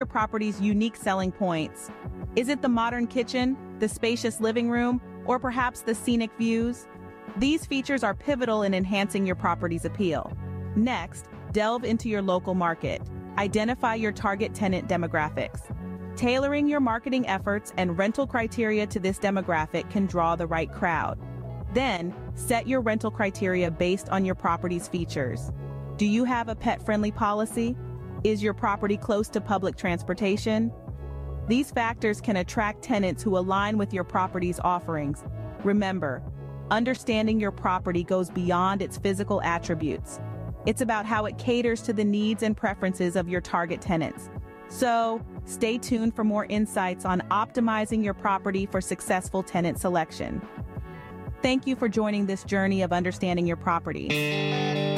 property's unique selling points. Is it the modern kitchen, the spacious living room, or perhaps the scenic views? These features are pivotal in enhancing your property's appeal. Next, delve into your local market. Identify your target tenant demographics. Tailoring your marketing efforts and rental criteria to this demographic can draw the right crowd. Then, set your rental criteria based on your property's features. Do you have a pet-friendly policy? Is your property close to public transportation? These factors can attract tenants who align with your property's offerings. Remember, understanding your property goes beyond its physical attributes. It's about how it caters to the needs and preferences of your target tenants. So, stay tuned for more insights on optimizing your property for successful tenant selection. Thank you for joining this journey of understanding your property.